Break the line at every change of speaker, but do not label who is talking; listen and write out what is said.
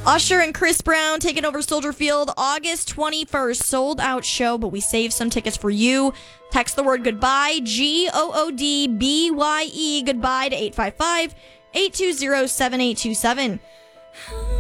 Usher and Chris Brown taking over Soldier Field August 21st. Sold out show, but we saved some tickets for you. Text the word goodbye, GOODBYE, goodbye to 855-820-7827.